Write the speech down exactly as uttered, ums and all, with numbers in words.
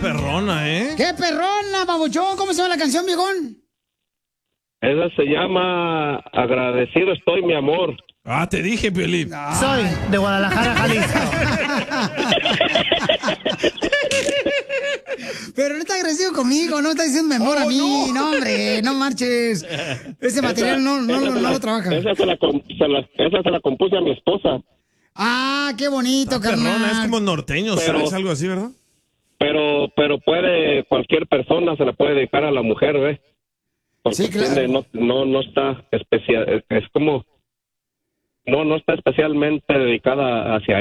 perrona, ¿eh? ¡Qué perrona, babuchón! ¿Cómo se llama la canción, viejón? Esa se llama Agradecido estoy, mi amor. Ah, te dije, Piolín. Soy de Guadalajara, Jalisco. Pero no está agresivo conmigo, no está diciendo mi amor Oh, a mí. no. No. hombre, no marches. Ese material no, no, no, se no la- lo trabaja. Esa se, la, com- se la- esa se la compuse a mi esposa. Ah, qué bonito, carnal. Perrona, es como norteño, Pero- ¿sabes? Algo así, ¿verdad? Pero pero puede, cualquier persona se la puede dedicar a la mujer, ¿ves? Porque Sí, claro. tiene- no, no, no está especial, es como, no, no está especialmente dedicada hacia